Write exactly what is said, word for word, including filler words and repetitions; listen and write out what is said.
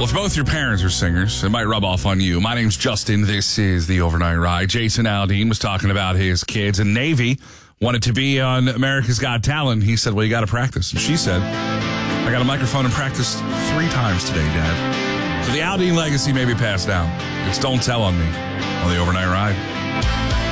Well, if both your parents are singers, it might rub off on you. My name's Justin. This is the Overnight Ride. Jason Aldean was talking about his kids, and Navy wanted to be on America's Got Talent. He said, well, you got to practice. And she said, I got a microphone and practiced three times today, Dad. So the Aldean legacy may be passed down. It's Don't Tell on Me on the Overnight Ride.